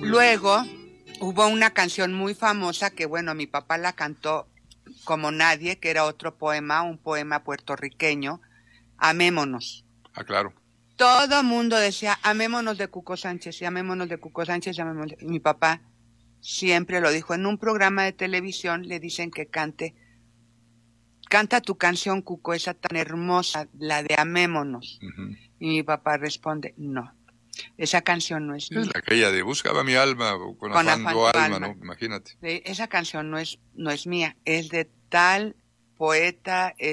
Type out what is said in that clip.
Luego hubo una canción muy famosa que, bueno, mi papá la cantó como nadie, que era otro poema, un poema puertorriqueño, Amémonos. Ah, claro. Todo mundo decía, amémonos de Cuco Sánchez, y amémonos de Cuco Sánchez, y amémonos de... Mi papá siempre lo dijo. En un programa de televisión le dicen que canta tu canción, Cuco, esa tan hermosa, la de Amémonos. Y mi papá responde, no, esa canción no es mía. Es aquella de buscaba mi alma, con afán tu alma, ¿no? Imagínate. Esa canción no es mía, es de tal poeta,